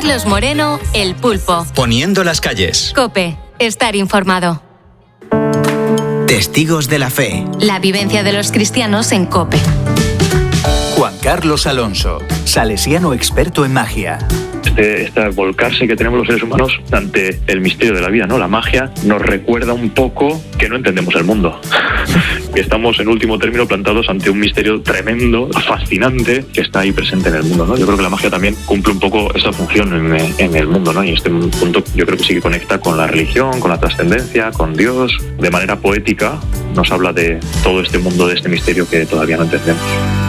Carlos Moreno, El Pulpo. Poniendo las calles. COPE. Estar informado. Testigos de la fe. La vivencia de los cristianos en COPE. Juan Carlos Alonso, salesiano experto en magia. Este volcarse que tenemos los seres humanos ante el misterio de la vida, ¿no? La magia nos recuerda un poco que no entendemos el mundo, que estamos en último término plantados ante un misterio tremendo, fascinante, que está ahí presente en el mundo, ¿no? Yo creo que la magia también cumple un poco esa función en el mundo, ¿no? Y este punto yo creo que sí que conecta con la religión, con la trascendencia, con Dios. De manera poética nos habla de todo este mundo, de este misterio que todavía no entendemos.